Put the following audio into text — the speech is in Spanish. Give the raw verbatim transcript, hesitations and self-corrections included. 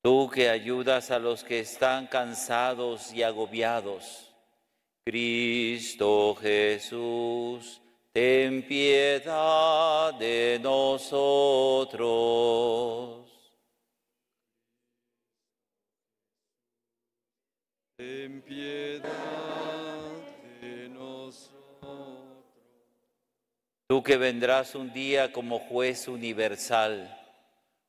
Tú que ayudas a los que están cansados y agobiados, Cristo Jesús, ten piedad de nosotros. Ten piedad de nosotros. Tú que vendrás un día como juez universal,